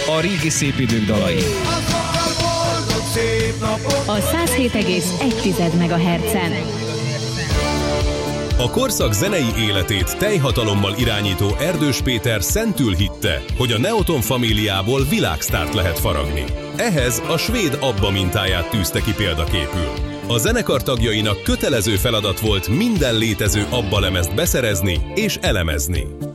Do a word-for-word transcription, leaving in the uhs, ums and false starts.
a régi szép idők dalai. A száz hét egész egy megahertzen. A korszak zenei életét teljhatalommal irányító Erdős Péter szentül hitte, hogy a Neoton famíliából világsztárt lehet faragni. Ehhez a svéd ABBA mintáját tűzte ki példaképül. A zenekar tagjainak kötelező feladat volt minden létező ABBA lemezt beszerezni és elemezni.